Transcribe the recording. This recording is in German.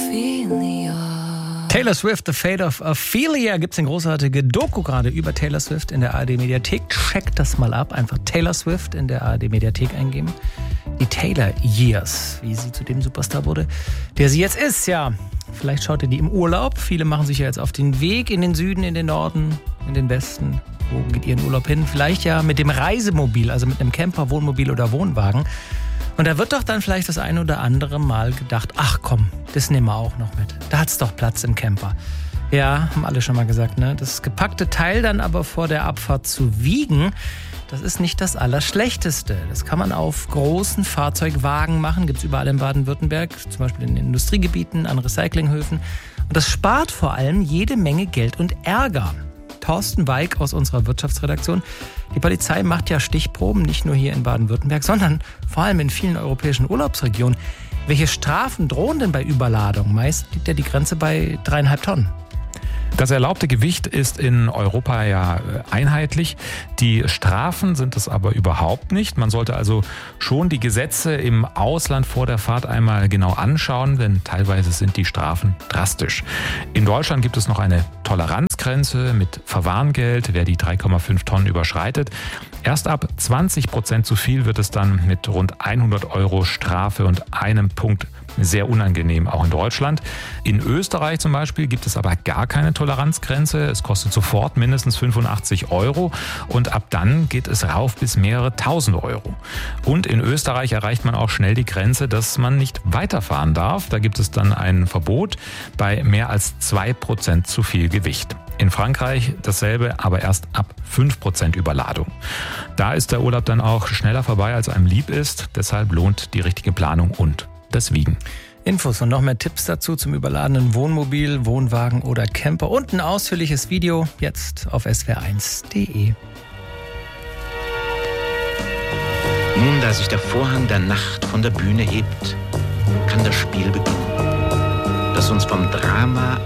Taylor Swift, The Fate of Ophelia. Gibt es eine großartige Doku gerade über Taylor Swift in der ARD-Mediathek. Checkt das mal ab. Einfach Taylor Swift in der ARD-Mediathek eingeben. Die Taylor Years, wie sie zu dem Superstar wurde, der sie jetzt ist. Ja, vielleicht schaut ihr die im Urlaub. Viele machen sich ja jetzt auf den Weg in den Süden, in den Norden, in den Westen. Wo geht ihr in Urlaub hin? Vielleicht ja mit dem Reisemobil, also mit einem Camper, Wohnmobil oder Wohnwagen. Und da wird doch dann vielleicht das ein oder andere Mal gedacht, ach komm, das nehmen wir auch noch mit. Da hat's doch Platz im Camper. Ja, haben alle schon mal gesagt, ne? Das gepackte Teil dann aber vor der Abfahrt zu wiegen, das ist nicht das Allerschlechteste. Das kann man auf großen Fahrzeugwagen machen, gibt's überall in Baden-Württemberg, zum Beispiel in Industriegebieten, an Recyclinghöfen. Und das spart vor allem jede Menge Geld und Ärger. Thorsten Weig aus unserer Wirtschaftsredaktion. Die Polizei macht ja Stichproben, nicht nur hier in Baden-Württemberg, sondern vor allem in vielen europäischen Urlaubsregionen. Welche Strafen drohen denn bei Überladung? Meist liegt ja die Grenze bei 3,5 Tonnen. Das erlaubte Gewicht ist in Europa ja einheitlich. Die Strafen sind es aber überhaupt nicht. Man sollte also schon die Gesetze im Ausland vor der Fahrt einmal genau anschauen, denn teilweise sind die Strafen drastisch. In Deutschland gibt es noch eine Toleranzgrenze mit Verwarngeld, wer die 3,5 Tonnen überschreitet. Erst ab 20% zu viel wird es dann mit rund 100 € Strafe und einem Punkt sehr unangenehm, auch in Deutschland. In Österreich zum Beispiel gibt es aber gar keine Toleranzgrenze. Es kostet sofort mindestens 85 € und ab dann geht es rauf bis mehrere tausend Euro. Und in Österreich erreicht man auch schnell die Grenze, dass man nicht weiterfahren darf. Da gibt es dann ein Verbot bei mehr als 2% zu viel Gewicht. In Frankreich dasselbe, aber erst ab 5% Überladung. Da ist der Urlaub dann auch schneller vorbei, als einem lieb ist. Deshalb lohnt die richtige Planung und das Wiegen. Infos und noch mehr Tipps dazu zum überladenen Wohnmobil, Wohnwagen oder Camper und ein ausführliches Video jetzt auf swr1.de. Nun, da sich der Vorhang der Nacht von der Bühne hebt, kann das Spiel beginnen, das uns vom Drama